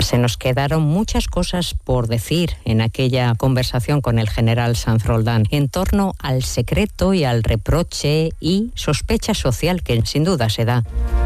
Se nos quedaron muchas cosas por decir en aquella conversación con el general Sanz Roldán en torno al secreto y al reproche y sospecha social que sin duda se da.